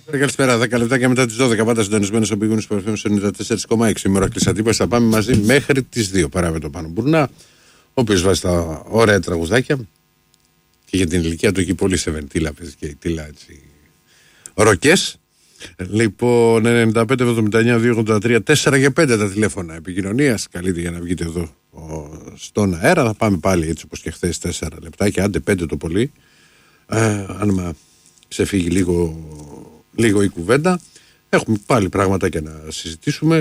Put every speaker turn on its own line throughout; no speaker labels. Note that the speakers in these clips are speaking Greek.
Καλησπέρα, 10 λεπτά και μετά τις 12. Πάντα συντονισμένος ο Πηγούνης Παρφέμος 94,6. Η ώρα κλεισατήπας. Θα πάμε μαζί μέχρι τις 2 παρά με τον Πάνο Μπουρνά, ο οποίος βάζει τα ωραία τραγουδάκια. Και για την ηλικία του εκεί πολύ σε βεντίλα παίζει και η τίλα έτσι. Ροκές. Λοιπόν, 95, 79, 283, 4 και 5 τα τηλέφωνα επικοινωνίας. Καλείτε για να βγείτε εδώ στον αέρα. Θα πάμε πάλι έτσι όπως και χθες 4 λεπτά και άντε 5 το πολύ. Αν ξεφύγει λίγο η κουβέντα. Έχουμε πάλι πράγματα και να συζητήσουμε.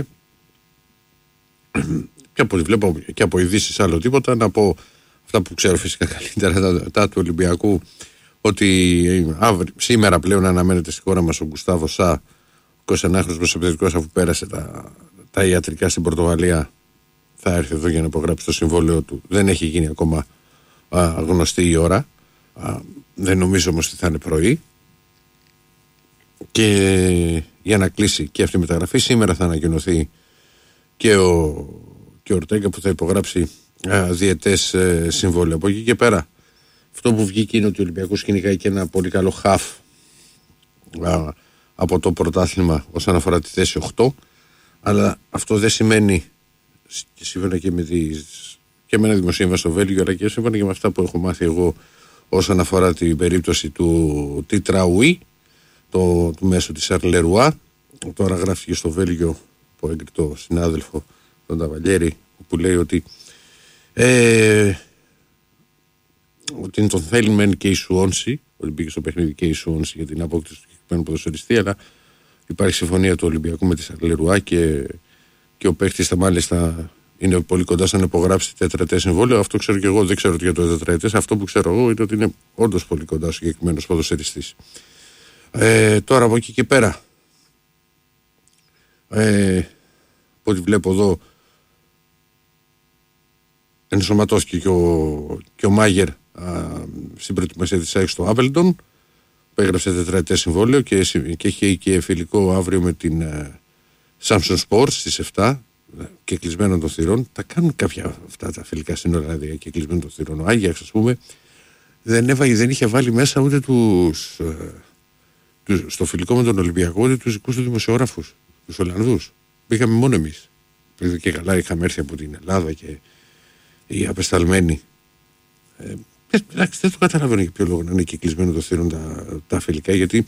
Και από ό,τι βλέπω και από ειδήσεις άλλο τίποτα. Να πω αυτά που ξέρω φυσικά καλύτερα τα του Ολυμπιακού. Ότι σήμερα πλέον αναμένεται στη χώρα μας ο Γκουστάβο Σα, 21χρονος προσωπικός, αφού πέρασε τα ιατρικά στην Πορτογαλία, θα έρθει εδώ για να υπογράψει το συμβόλαιο του. Δεν έχει γίνει ακόμα γνωστή η ώρα. Δεν νομίζω όμως ότι θα είναι πρωί. Και για να κλείσει και αυτή η μεταγραφή, σήμερα θα ανακοινωθεί και ο Ορτέγκα που θα υπογράψει διετές συμβόλαιο. Από εκεί και πέρα, αυτό που βγήκε είναι ότι ο Ολυμπιακός κυνηγάει και ένα πολύ καλό χαφ από το πρωτάθλημα όσον αφορά τη θέση 8. Αλλά αυτό δεν σημαίνει, και σύμφωνα και με ένα δημοσίευμα στο Βέλγιο, αλλά και σύμφωνα και με αυτά που έχω μάθει εγώ όσον αφορά την περίπτωση του Τιτραουί, του μέσου της Αρλερουά. Τώρα γράφτηκε στο Βέλγιο από έγκριτο συνάδελφο τον Ταβαλιέρη, που λέει ότι ότι τον θέλει μεν και η Σουόνση, ότι μπήκε στο παιχνίδι και η Σουόνση για την απόκτηση του συγκεκριμένου ποδοσφαιριστή, αλλά υπάρχει συμφωνία του Ολυμπιακού με τη Αρλερουά και ο παίχτης μάλιστα είναι πολύ κοντά σαν να υπογράψει τετραετές συμβόλαιο. Αυτό ξέρω και εγώ, δεν ξέρω για το τετραετές. Αυτό που ξέρω εγώ είναι ότι είναι όντως πολύ κοντά ο συγκεκριμένος ποδοσφαιριστής. Τώρα από εκεί και πέρα, από ό,τι βλέπω εδώ, ενσωματώθηκε και ο Μάγερ στην προετοιμασία της ΑΕΚ στο Άπελτον, που έγραψε τετραετές συμβόλαιο και έχει και φιλικό αύριο με την Samsung Sports στις 7 και κλεισμένων των θυρών. Τα κάνουν κάποια αυτά τα φιλικά σύνορα, δηλαδή και κλεισμένων των θυρών. Ο Άγιαξ, ας πούμε, δεν είχε βάλει μέσα ούτε στο φιλικό με τον Ολυμπιακό ούτε τους δικούς του δημοσιογράφους, τους Ολλανδούς. Πήγαμε μόνο εμείς. Επειδή και καλά είχαμε έρθει από την Ελλάδα και οι απεσταλμένοι. Εντάξει, δεν το καταλαβαίνω για ποιο λόγο να είναι και κλεισμένο το θύρον τα φιλικά, γιατί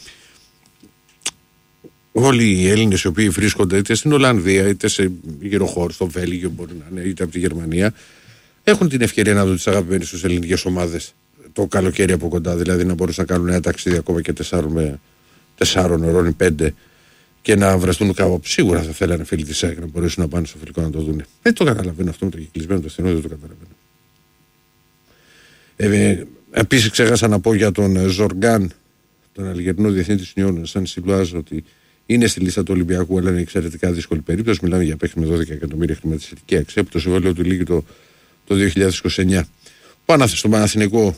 όλοι οι Έλληνες οι οποίοι βρίσκονται είτε στην Ολλανδία είτε σε γύρω χώρο, στο Βέλγιο μπορεί να είναι, είτε από τη Γερμανία, έχουν την ευκαιρία να δουν τις αγαπημένες τους ελληνικές ομάδες το καλοκαίρι από κοντά. Δηλαδή να μπορούν να κάνουν ένα ταξίδι ακόμα και 4 ώρων ή 5 και να βρεθούν κάπου. Σίγουρα θα θέλανε φίλοι της ΑΕΚ να μπορέσουν να πάνε στο φιλικό να το δουν. Δεν το καταλαβαίνω αυτό με το κυκλισμένο το θηρό, δεν το καταλαβαίνω. Επίσης ξέχασα να πω για τον Ζοργκάν, τον Αλγερινό διεθνή της Union Σαν Σιλουάζ, ότι είναι στη λίστα του Ολυμπιακού, αλλά είναι εξαιρετικά δύσκολη περίπτωση. Μιλάμε για παίχτη με 12 εκατομμύρια χρηματιστική αξία, που το συμβόλαιο του λήγει το 2029. Πάνω στο Παναθηναϊκό,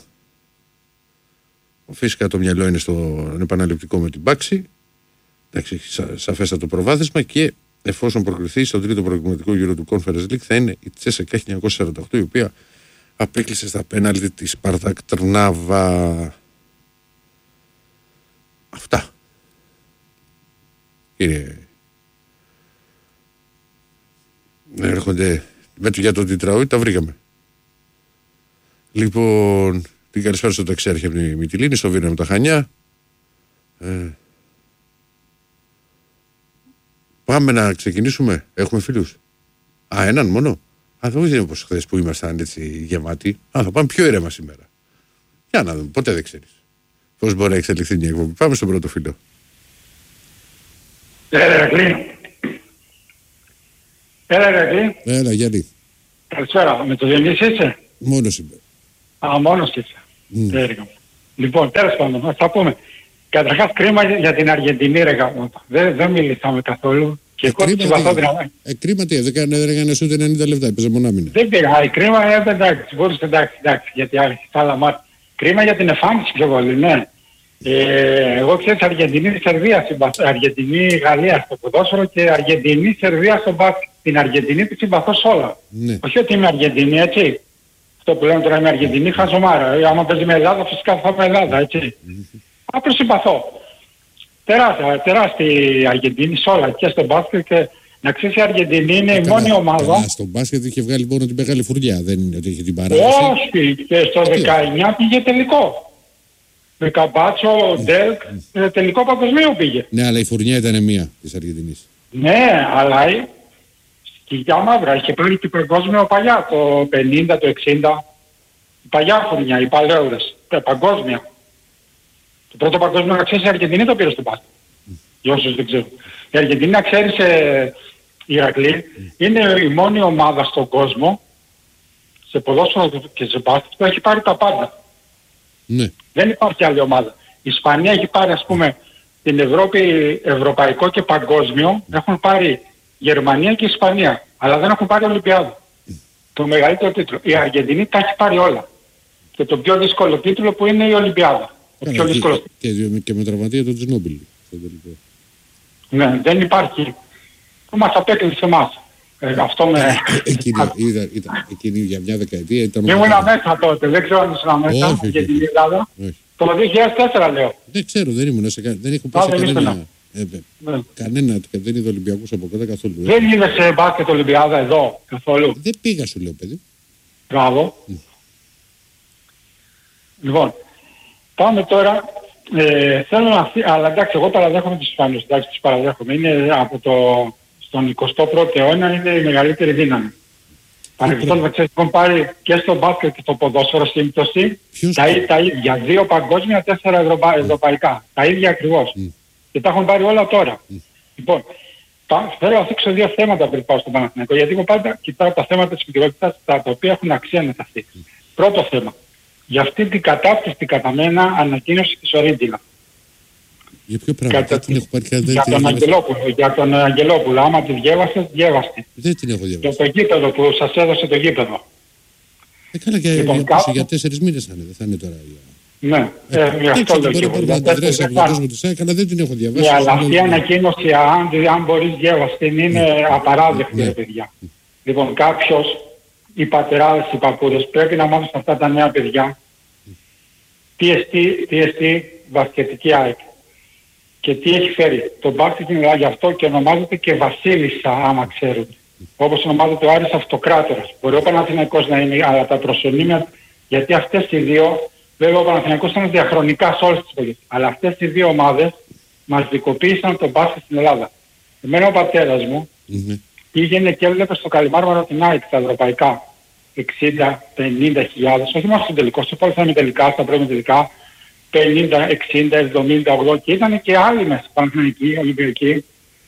φυσικά το μυαλό είναι στο επαναληπτικό με την Πάξη. Εντάξει, σαφέστατο προβάδισμα, και εφόσον προκριθεί στο τρίτο προκριματικό γύρο του Conference League θα είναι η Τσέσεκα 1948, η οποία απέκλεισε στα πέναλτι τη Σπαρτάκ Τρνάβα. Αυτά. Κύριε, έρχονται για τον Τιτραούι, τα βρήκαμε. Λοιπόν, την καλησπέρα στο Ταξιάρχη από τη Μυτιλήνη, στο Βίνα με τα Χανιά. Πάμε να ξεκινήσουμε. Έχουμε φίλους. Έναν μόνο. Δεν είναι όπως χθες που ήμασταν έτσι γεμάτοι. Θα πάμε πιο ήρεμα σήμερα. Για να δούμε. Ποτέ δεν ξέρεις πώς μπορεί να εξελιχθεί μια εκπομπή. Πάμε στον πρώτο φίλο.
Έλα Ηρακλή.
Έλα Γιάννη.
Καλησπέρα. Με το Διονύση είσαι?
Μόνος είμαι.
Μόνος είσαι. Λοιπόν, τέλος πάντων, θα πούμε. Καταρχάς κρίμα για την Αργεντινή, ρε γαμώτα. Δεν μιλήσαμε καθόλου. Και εγώ τη συμπαθώ δυναμά.
Κρίμα τι, δεν έκανες ούτε 90 λεπτά, έπαιζε μονάμινα.
Δεν πήγα, κρίμα, εντάξει, μπορούσε, εντάξει, γιατί άρχισε άλλα μάτια. Κρίμα για την εμφάνιση πιο πολύ, ναι. Εγώ ξέρεις Αργεντινή-Σερβία, Αργεντινή-Γαλλία στο ποδόσφαιρο και Αργεντινή-Σερβία στο μπάσκετ. Την Αργεντινή τη συμπαθώ σε όλα.
Ναι.
Όχι ότι είμαι Αργεντινή, έτσι. Αυτό που λέμε τώρα είμαι Αργεντινή, χαζομάρα. Άμα παίζει με Ελλάδα, φυσικά θα είμαι Ελλάδα, έτσι. Απλώς συμπαθώ. τεράστια η Αργεντινή σε όλα και στο μπάσκετ. Και να ξέρεις, η Αργεντινή είναι η μόνη ομάδα.
Καλά, στο μπάσκετ είχε βγάλει μόνο την μεγάλη φουρνιά, δεν είναι ότι είχε την παράδοση.
Όχι, και στο 19 πήγε τελικό. Με Καμπάτσο, Ντέλκ, τελικό παγκοσμίου πήγε.
Ναι, αλλά η φουρνιά ήταν μία της Αργεντινής.
Ναι, αλλά η σκυλιά μαύρα είχε πάρει και παγκόσμιο παλιά, το 50, το 60. Η παλιά φουρνιά, οι παλαιόδες, παγκόσμια. Το πρώτο παγκόσμιο, να ξέρεις, η Αργεντινή το πήρε στο μπάσκετ. Για όσους δεν ξέρουν. Η Αργεντινή, να ξέρεις, Ηρακλή, είναι η μόνη ομάδα στον κόσμο, σε ποδόσφαιρο και σε μπάσκετ, που έχει πάρει τα πάντα.
Ναι.
Δεν υπάρχει άλλη ομάδα. Η Ισπανία έχει πάρει, ας πούμε, την Ευρώπη, ευρωπαϊκό και παγκόσμιο, έχουν πάρει Γερμανία και Ισπανία, αλλά δεν έχουν πάρει Ολυμπιάδα. Το μεγαλύτερο τίτλο. Η Αργεντινή τα έχει πάρει όλα. Και το πιο δύσκολο τίτλο που είναι η Ολυμπιάδα. Το πιο δύσκολο.
Και με τραυματία τον Τζινόμπιλ.
Ναι, δεν υπάρχει. Που μας απέκλεισε εμάς. Αυτό με...
Εκείνη για μια δεκαετία ήταν...
Ήμουνα μέσα τότε, δεν ξέρω αν ήσουν μέσα για την Ελλάδα. Το 2004 λέω.
Δεν ξέρω, δεν ήμουν δεν έχω πάει σε κανένα, δεν είδε Ολυμπιακούς από κοντά καθόλου.
Δεν είδε μπάσκετ Ολυμπιάδα εδώ καθόλου.
Δεν πήγα, σου λέω, παιδί.
Μπράβο. Λοιπόν, πάμε τώρα. Θέλω να... Αλλά εντάξει, εγώ παραδέχομαι τους Ισπανούς. Εντάξει, τους παραδέχομαι. Είναι από στον 21ο αιώνα είναι η μεγαλύτερη δύναμη. Παρεμπιπτόντως, έχουν πάρει και στο μπάσκετ και στο ποδόσφαιρο σύμπτωση τα ίδια. 2 παγκόσμια, 4 ευρωπαϊκά. Τα ίδια ακριβώς. Και τα έχουν πάρει όλα τώρα. Λοιπόν, θέλω να θίξω 2 θέματα πριν πάω στον Παναθηναϊκό. Γιατί εγώ πάντα κοιτάω τα θέματα της επικαιρότητας, τα οποία έχουν αξία να τα θίξω. Πρώτο θέμα. Για αυτή την κατάπτυστη κατά μένα ανακοίνωση της Ορίγγιλα.
Για ποιο πράγμα, την έχω πάρει
για τον Αγγελόπουλο. Άμα τη διέβασες, διέβαστε.
Δεν την έχω διαβάσει.
Για το γήπεδο που σας έδωσε το γήπεδο.
Καλά, για 4 μήνες θα είναι, δεν θα είναι τώρα.
Ναι, αυτό το
γήπεδο. Αλλά δεν την έχω διαβάσει.
Αλλά αυτή η ανακοίνωση, αν μπορείς διέβαστε, είναι απαράδεκτη, παιδιά. Λοιπόν, κάποιος, οι πατεράδες, οι παππούδες, πρέπει να μάθουν σε αυτά τα νέα παιδιά τι εστί μπασκετική ΑΕΚ. Και τι έχει φέρει. Το μπάσκετ είναι γι' αυτό και ονομάζεται και Βασίλισσα, άμα ξέρετε. Όπως ονομάζεται ο Άρης Αυτοκράτορας. Μπορεί ο Παναθηναϊκός να είναι, αλλά τα προσωνύμια, γιατί αυτές οι δύο, βέβαια ο Παναθηναϊκός ήταν διαχρονικά σε όλες τις εποχές. Αλλά αυτές οι δύο ομάδες μας δικοποίησαν το μπάσκετ στην Ελλάδα. Εμένα ο πατέρας μου πήγαινε και έβλεπε στο Καλιμάρμαρο την ΑΕΚ τα ευρωπαϊκά. 60-50 χιλιάδες, όχι μόνο στο τελικό, σε πολλές τελικά, στα πρώτα τελικά. 50, 60, 70, 80 και ήταν και άλλοι μέσα, Παναθηναϊκοί, Ολυμπιακοί.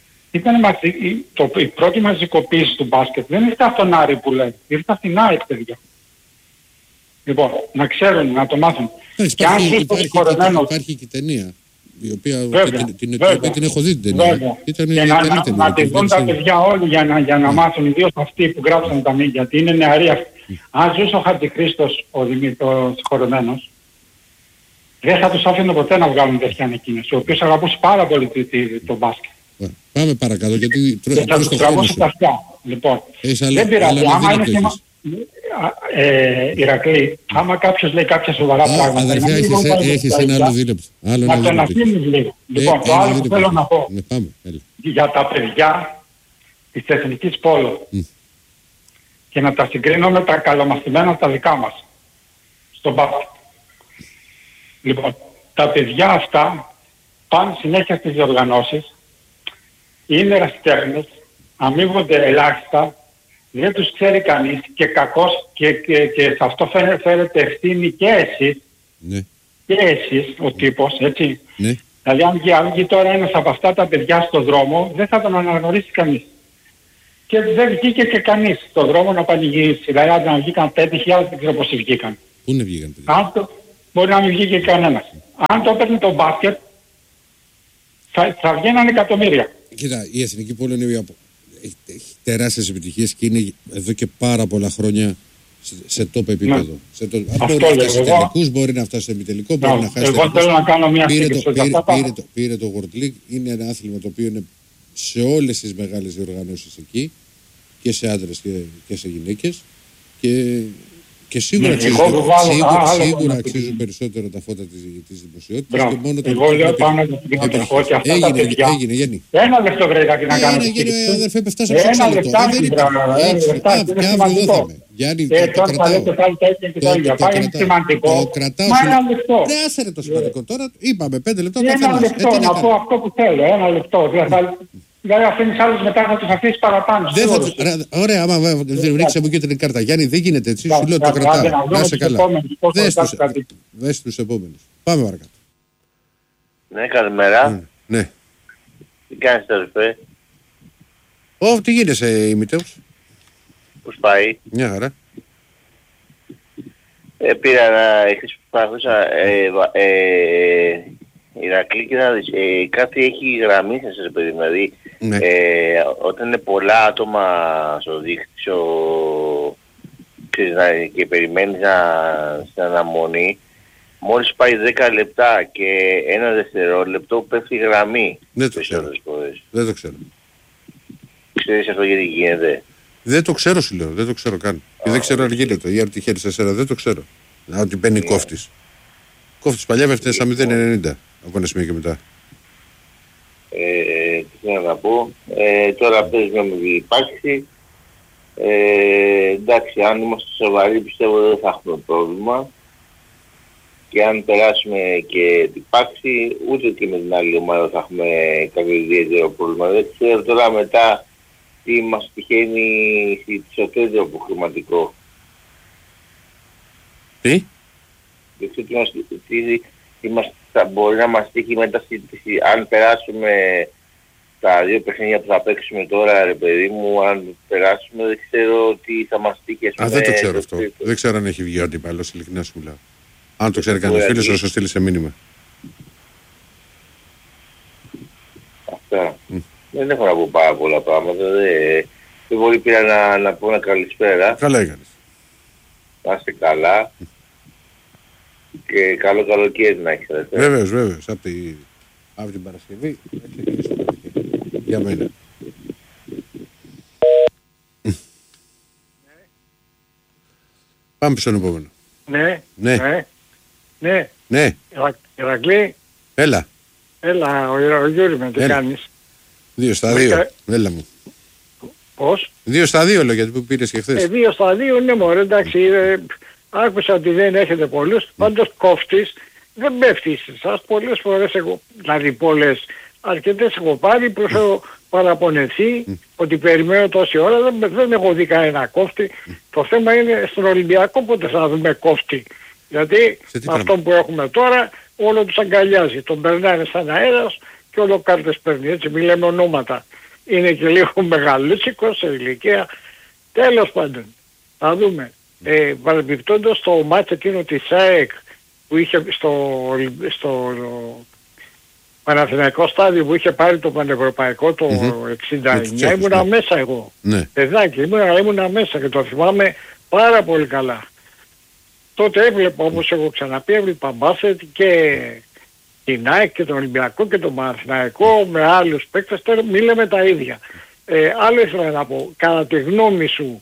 Η πρώτη μαζικοποίηση του μπάσκετ δεν ήρθε από τον Άρη που λέει, ήρθε από την ΑΕΚ, παιδιά. Λοιπόν, να ξέρουν, να το μάθουν.
Και αν υπάρχει και ταινία, η οποία την έχω δει την ταινία.
Και να τη δουν τα παιδιά όλοι για να μάθουν, ιδίως αυτοί που γράψαν τα μήνυα, γιατί είναι νεαροί αυτοί. Αν ζούσε ο Χατζηχρήστος, ο συγχωρεμένος, δεν θα τους άφηνε ποτέ να βγάλουν τέτοια ανακοίνωση, ο οποίος αγαπούσε πάρα πολύ το μπάσκετ.
Πάμε παρακάτω, γιατί
θα τους τραβούσε τα αυτιά. Λοιπόν, δεν πειράζει, άμα είναι θέμα... Ηρακλή, άμα κάποιος λέει κάποια σοβαρά πράγματα...
Αδερφέ, έχεις ένα άλλο δίλεπτο.
Να τον αφήνεις λίγο. Λοιπόν, το άλλο που θέλω να πω για τα παιδιά της εθνικής πόλο και να τα συγκρίνω με τα καλομαθημένα τα δικά μας στον μπάσκετ. Λοιπόν, τα παιδιά αυτά πάνε συνέχεια στις διοργανώσεις, είναι ερασιτέχνες, αμείβονται ελάχιστα, δεν τους ξέρει κανείς και κακώς και σε αυτό φέρετε ευθύνη και εσείς, και εσείς ο τύπος, έτσι. Δηλαδή αν βγει τώρα ένας από αυτά τα παιδιά στον δρόμο, δεν θα τον αναγνωρίσει κανείς. Και δεν βγήκε και κανείς στον δρόμο να πανηγυρίσει. Δηλαδή αν βγήκαν 5.000 δεν ξέρω πώς βγήκαν.
Πού είναι βγήκαν παιδιά?
Μπορεί να μην βγήκε κανένας. Αν το έπαιρνε το μπάσκετ, θα βγαίναν εκατομμύρια.
Κοίτα, η Εθνική Πόλη έχει τεράστιες επιτυχίες και είναι εδώ και πάρα πολλά χρόνια σε top επίπεδο. Αν μπορεί να φτάσει σε τελικούς, μπορεί να φτάσει σε επιτελικό, μπορεί να χάσει.
Εγώ θέλω να κάνω μια σύγκριση.
Πήρε το World League, είναι ένα άθλημα το οποίο είναι σε όλες τις μεγάλες διοργανώσεις εκεί, και σε άντρες και σε γυναίκες, και Και σίγουρα αξίζουν περισσότερο τα φώτα της δημοσιότητας.
Εγώ λέω πάνω από την κοινότητα ότι αυτά τα παιδιά...
Έγινε.
Ένα λεπτό βρέκα να κάνω.
Αδερφέ, πεφτάσαμε στο ξαλωτό. Και αύριο εδώ θα είμαι. Γιάννη, το κρατάω. Το κρατάω. Δεν άσερε το σημαντικό. Τώρα είπαμε 5 λεπτό καθένας.
Ένα λεπτό, να πω αυτό που θέλω. Ένα λεπτό. Δηλαδή αφήνεις άλλους μετά να τους αφήσεις παραπάνω.
Ωραία, άμα ρίξε μου κίτρινη κάρτα. Γιάννη, δεν γίνεται έτσι. Σου λέω το κρατάω. Να είσαι καλά. Δες τους επόμενους. Πάμε παρακάτω.
Ναι, καλημέρα.
Ναι.
Τι κάνεις τώρα, ρε?
Τι γίνεσαι, ημιτέους?
Πώς πάει?
Μια χαρά.
Πήρα να χρησιμοποιούσα Ηρακλή και να δεις, κάτι έχει γραμμή σας, παιδί, δηλαδή
ναι.
Όταν είναι πολλά άτομα στο δίκτυο και περιμένεις στην αναμονή, μόλις πάει 10 λεπτά και 1 δευτερόλεπτο πέφτει η γραμμή.
Δεν το ξέρω. Δεν το ξέρω.
Ξέρεις αυτό γιατί γίνεται?
Δεν το ξέρω, σου λέω. Δεν το ξέρω καν. Και δεν ξέρω αν γίνεται. Ή αν τυχαίνει σε εσένα, δεν το ξέρω. Ότι παίρνει κόφτης. Κόφτης παλιά με φταίει σαν 0,90 από ένα σημείο και μετά.
Τι θέλω να πω. Τώρα παίζουμε με διπάξη. Εντάξει, αν είμαστε σοβαροί πιστεύω δεν θα έχουμε πρόβλημα. Και αν περάσουμε και την πάξη, ούτε και με την άλλη ομάδα θα έχουμε κάποιο ιδιαίτερο πρόβλημα. Δεν ξέρω τώρα μετά τι μας τυχαίνει στο τέτοιο αποχρηματικό.
Τι?
Δεν ξέρω τι μπορεί να μας τύχει μετά αν περάσουμε τα 2 παιχνίδια που θα παίξουμε τώρα, ρε παιδί μου, αν περάσουμε δεν ξέρω τι θα μας τύχει.
Δεν το ξέρω αυτό. Δεν ξέρω αν έχει βγει ο αντίπαλος, ειλικρινά σου μιλάω. Αν το ξέρει κανένας φίλος, θα σου στείλει σε μήνυμα.
Αυτά. Δεν έχω να πω πάρα πολλά πράγματα. Δεν μπορεί πήρα να πω ένα καλησπέρα.
Καλά έκανες.
Να είστε καλά. Και καλό καλοκαίρι να έχεις.
Βέβαιος. Από την Παρασκευή θα ξεκινήσει το καλοκαίρι. Για μένα. Πάμε στον επόμενο. Ναι.
Ηρακλή.
Έλα,
ο Γιούρι με τι κάνεις?
2 στα 2. Έλα μου.
Πώς?
2 στα 2 λέω, γιατί που πήρες και χθες.
2 στα 2 ναι μωρέ, εντάξει. Άκουσα ότι δεν έχετε πολλούς. Πάντως κόφτης δεν πέφτει σε εσάς. Πολλές φορές εγώ, δηλαδή αρκετές έχω πάρει προς παραπονεθεί ότι περιμένω τόση ώρα. Δεν έχω δει κανένα κόφτη. Το θέμα είναι στον Ολυμπιακό πότε θα δούμε κόφτη. Γιατί αυτό που έχουμε τώρα όλο τους αγκαλιάζει. Τον περνάνε σαν αέρας και όλο κάρτες παίρνει. Έτσι μη λέμε ονόματα. Είναι και λίγο μεγαλούτσικος σε ηλικία. Τέλος πάντων. Θα δούμε. Παρεμπιπτόντως το μάτσο εκείνο της ΑΕΚ που είχε στο Παναθηναϊκό στάδιο που είχε πάρει το πανευρωπαϊκό το 69 ήμουνα μέσα εγώ.
Ναι.
Παιδάκι ήμουνα μέσα και το θυμάμαι πάρα πολύ καλά. Τότε έβλεπα, όπως έχω ξαναπεί, έβλεπα μπάσκετ και την ΑΕΚ και τον Ολυμπιακό και τον Παναθηναϊκό με άλλους παίκτες. Τώρα μη λέμε τα ίδια. Άλλο ήθελα να πω, κατά τη γνώμη σου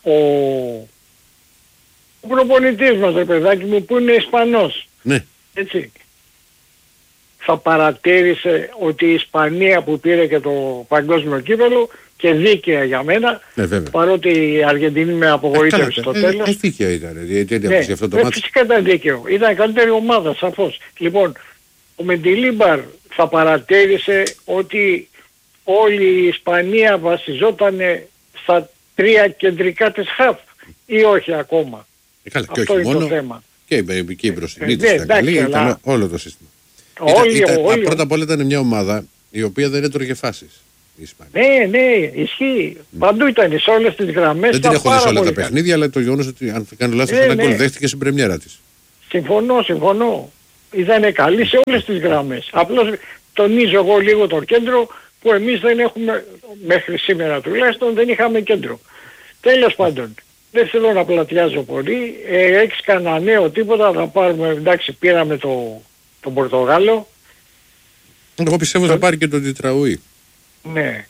ο προπονητής μας, ρε παιδάκι μου, που είναι Ισπανός,
ναι.
Έτσι, θα παρατήρησε ότι η Ισπανία που πήρε και το παγκόσμιο κύπελλο και δίκαια για μένα, παρότι η Αργεντινή με απογοήτευσε στο τέλος.
Δίκαιο ήταν, γιατί αυτό το μάτι.
Φυσικά ήταν δίκαιο. Ήταν η καλύτερη ομάδα, σαφώς. Λοιπόν, ο Μεντιλίμπαρ θα παρατήρησε ότι όλη η Ισπανία βασιζόταν στα 3 κεντρικά της χαφ ή όχι ακόμα.
Καλά, και
αυτό
όχι
είναι
μόνο,
το θέμα.
και η μπροστινή της ήταν καλή, ήταν όλο το σύστημα. Πρώτα απ' όλα ήταν μια ομάδα η οποία δεν έτρωγε φάσεις.
Ναι, ισχύει. Παντού ήταν σε όλες τις γραμμές.
Δεν την έχω δει σε όλα τα παιχνίδια, αλλά το γεγονός ότι αν κάνω λάθος ένα γκολ δέχτηκε στην πρεμιέρα της.
Συμφωνώ. Ήταν καλή σε όλες τις γραμμές. Απλώς τονίζω εγώ λίγο το κέντρο που εμείς δεν έχουμε, μέχρι σήμερα τουλάχιστον δεν είχαμε κέντρο. Τέλος πάντων. Δεν θέλω να πλατιάζω πολύ. Έχεις κανένα νέο τίποτα, θα πάρουμε, εντάξει πήραμε τον Πορτογάλο.
Εγώ πιστεύω θα πάρει και τον Τιτραούι.
Ναι.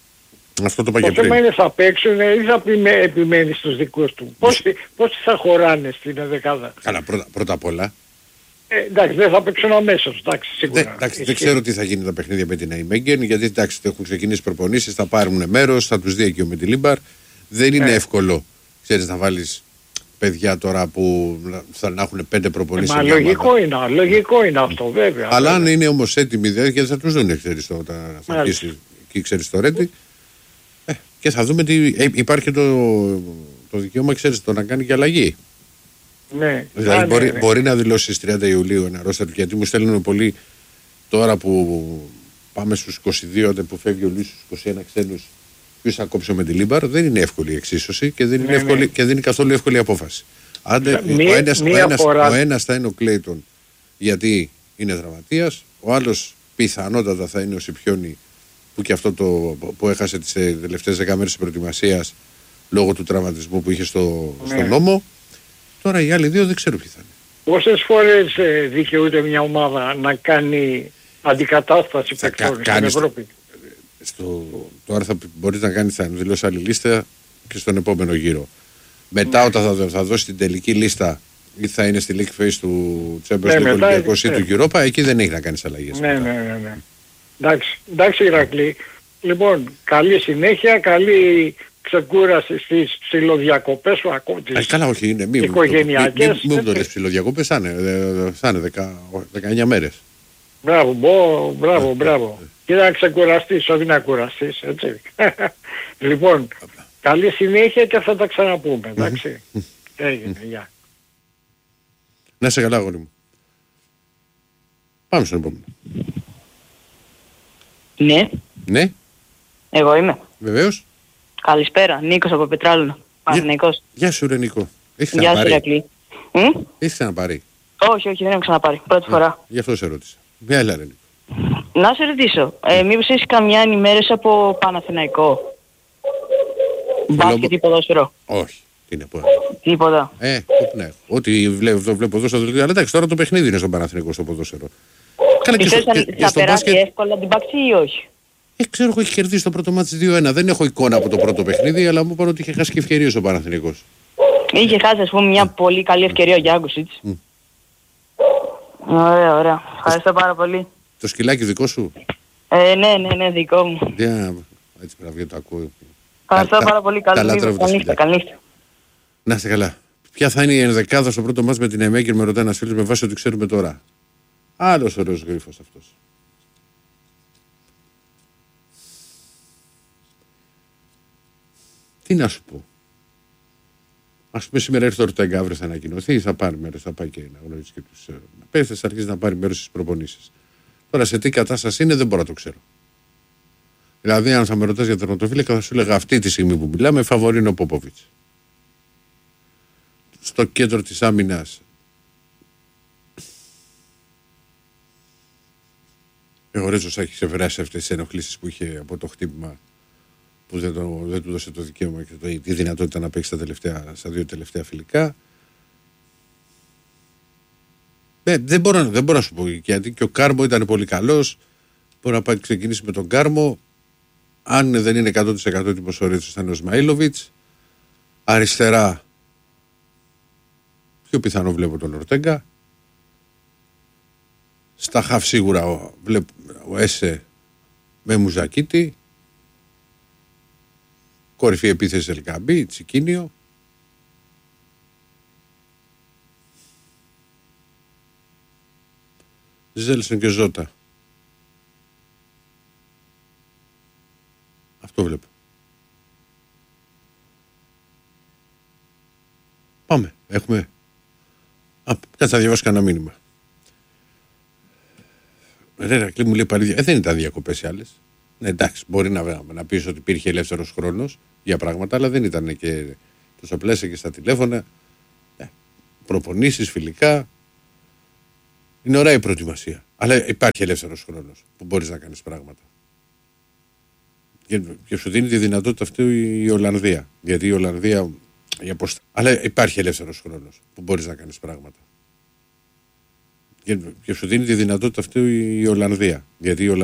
Αυτό το είπα και
Το
πριν.
θέμα είναι θα παίξουν ή θα επιμένει στους δικούς του. Πόσοι θα χωράνε στην δεκάδα.
Καλά, πρώτα απ' όλα.
Εντάξει, δεν θα παίξουν αμέσως, εντάξει, σίγουρα.
Δεν ξέρω τι θα γίνει τα παιχνίδια με την Αϊμέγγεν, γιατί εντάξει, έχουν ξεκινήσει προπονήσεις, θα πάρουν μέρος, θα τους δει εκεί ο Μεντιλίμπαρ. Δεν είναι εύκολο, ξέρεις, να βάλεις παιδιά τώρα που θα έχουν 5 προπονήσεις.
Μα λογικό είναι αυτό, βέβαια.
Αλλά αν είναι όμως έτοιμοι, γιατί θα τους δουν, ξέρεις, όταν θα αρχίσει εκεί, ξέρεις, το Ρέντι. Και θα δούμε τι. Υπάρχει το δικαίωμα, ξέρεις, το να κάνει και αλλαγή.
Ναι.
Δηλαδή μπορεί να δηλώσει στις 30 Ιουλίου ένα ρόστερ, γιατί μου στέλνουν πολύ τώρα που πάμε στους 22, που φεύγει ο Λύσης στους 21 ξένους, ποιος θα κόψει με τη Λίμπαρ. Δεν είναι εύκολη η εξίσωση και δεν είναι καθόλου εύκολη η απόφαση. Ο ένας θα είναι ο Κλέιτον, γιατί είναι δραματίας, ο άλλος πιθανότατα θα είναι ο Σιπιόνι, που και αυτό που έχασε τις τελευταίες 10 μέρες της προετοιμασίας λόγω του τραυματισμού που είχε στον νόμο. Τώρα οι άλλοι δύο δεν ξέρω ποιοι θα είναι.
Πόσες φορές δικαιούται μια ομάδα να κάνει αντικατάσταση παικτών στην Ευρώπη?
Τώρα μπορείς να κάνεις, θα δηλώσει άλλη λίστα και στον επόμενο γύρο. Μετά όταν θα δώσει την τελική λίστα ή θα είναι στη league phase του Champions League Ολυμπιακός ή του Europa, εκεί δεν έχει να κάνεις αλλαγές.
Ναι. Εντάξει Ηρακλή. Λοιπόν, καλή συνέχεια, καλή ξεκούραση στις ψιλοδιακοπές σου ακόμα τις
καλά, όχι, είναι
οικογενειακές.
Μην το λες ψιλοδιακοπές, θα είναι 19 μέρες.
Μπράβο. Και να ξεκουραστείς, όχι να κουραστείς, έτσι. Λοιπόν, καλή συνέχεια και θα τα ξαναπούμε, εντάξει. Έγινε, γεια.
Να είσαι καλά, αγόρι μου. Πάμε στον επόμενο. Ναι.
Εγώ είμαι.
Βεβαίως.
Καλησπέρα, Νίκος από Πετράλωνα. Παναθηναϊκός.
Γεια σου ρε Νίκο.
Γεια σου Ηρακλή.
Έχεις ξαναπάρει?
Όχι, δεν έχω ξαναπάρει. Πρώτη φορά.
Γι' αυτό σε ρώτησα. Μια έλα ρε Νίκο.
Να σε ρωτήσω, μήπως έχεις καμιά ενημέρωση από Παναθηναϊκό? Μπάσκετ ή ποδόσφαιρο?
Όχι. Τι είναι πω.
Τίποτα.
Ναι. Ό,τι βλέπω εδώ στο δελτίο. Αλλά εντάξει, τώρα το παιχνίδι είναι στον Παναθηναϊκό στο ποδόσφαιρο.
Πιστεύεις θα περάσει εύκολα την παξη ή όχι?
Ξέρω, εγώ έχει κερδίσει το πρώτο μάτι 2-1. Δεν έχω εικόνα από το πρώτο παιχνίδι, αλλά μου είπαν ότι είχε χάσει και ευκαιρίες ο Παναθηναϊκός.
Είχε χάσει, ας πούμε, μια πολύ καλή ευκαιρία ο Γιάνκουσιτς. Ωραία. Ευχαριστώ πάρα πολύ.
Το σκυλάκι δικό σου?
Ναι, δικό μου.
Έτσι πρέπει να το ακούω.
Ευχαριστώ πάρα πολύ. Καλή νύχτα.
Να είστε καλά. Ποια θα είναι η ενδεκάδα στο πρώτο μάτς με την Εμέγκερ, με ρωτάει ένας φίλος, με βάση ότι ξέρουμε τώρα. Άλλος ωραίος γρίφος αυτός. Τι να σου πω. Ας πούμε σήμερα έρθει ο Ορτέγκα, αύριο θα ανακοινωθεί, θα πάρει μέρος, θα πάει και να γνωρίσει και τους παίκτες, θα αρχίσει να πάρει μέρος στις προπονήσεις. Τώρα σε τι κατάσταση είναι δεν μπορώ να το ξέρω. Δηλαδή αν θα με ρωτάς για τερματοφύλακα θα σου έλεγα αυτή τη στιγμή που μιλάμε φαβορί είναι ο Πόποβιτς. Στο κέντρο της άμυνας ο Ρέτσος έχει ξεπεράσει αυτές τις ενοχλήσεις που είχε από το χτύπημα που δεν του δώσε το δικαίωμα και τη δυνατότητα να παίξει στα δύο τελευταία φιλικά. Δεν μπορώ να σου πω, γιατί και ο Κάρμο ήταν πολύ καλός. Μπορεί να πάει ξεκινήσει με τον Κάρμο. Αν δεν είναι 100% έτοιμος ο Ρέτσος θα είναι ο Σμαΐλοβιτς. Αριστερά πιο πιθανό βλέπω τον Ορτέγκα. Στα χαφ σίγουρα βλέπω ο Έσε με Μουζακίτη. Κορυφή επίθεση Ελκαμπή, Τσικίνιο. Ζέλσον και Ζώτα. Αυτό βλέπω. Πάμε. Έχουμε. Κάτσε να διαβάσω κανένα μήνυμα. Ρε Ρακλή μου λέει πάλι. Δεν ήταν διακοπές οι άλλες. Ναι, εντάξει, μπορεί να πεις ότι υπήρχε ελεύθερος χρόνος για πράγματα, αλλά δεν ήταν και τόσο πλαίσια και στα τηλέφωνα. Προπονήσεις, φιλικά. Είναι ωραία η προετοιμασία. Αλλά υπάρχει ελεύθερος χρόνος που μπορείς να κάνεις πράγματα. Και σου δίνει τη δυνατότητα αυτή η Ολλανδία. Γιατί η Ολλανδία. Αλλά υπάρχει ελεύθερος χρόνος που μπορείς να κάνεις πράγματα. Και σου δίνει τη δυνατότητα αυτή η Ολλανδία. Γιατί η